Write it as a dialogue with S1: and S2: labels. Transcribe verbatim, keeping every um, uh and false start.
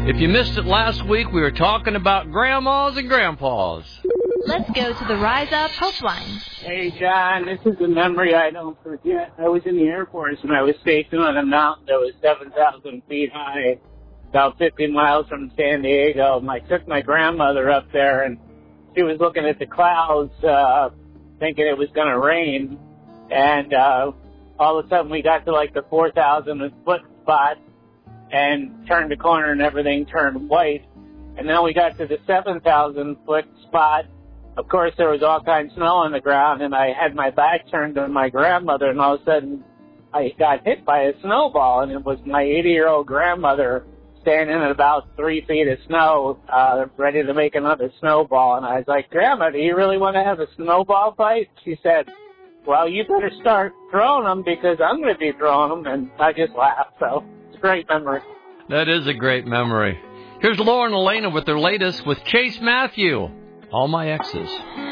S1: If you missed it last week, we were talking about grandmas and grandpas.
S2: Let's go to the Rise Up Hope Line.
S3: Hey, John, this is a memory I don't forget. I was in the Air Force and I was stationed on a mountain that was seven thousand feet high, about fifty miles from San Diego. And I took my grandmother up there, and she was looking at the clouds, uh, thinking it was going to rain. And uh, all of a sudden we got to like the four thousand foot spot and turned the corner and everything turned white. And then we got to the seven thousand foot spot. Of course, there was all kinds of snow on the ground, and I had my back turned to my grandmother, and all of a sudden I got hit by a snowball, and it was my eighty-year-old grandmother standing in about three feet of snow, uh, ready to make another snowball. And I was like, Grandma, do you really want to have a snowball fight? She said, well, you better start throwing them because I'm going to be throwing them. And I just laughed. So it's a great memory.
S1: That is a great memory. Here's Laura and Elena with their latest with Chase Matthew, All My Exes.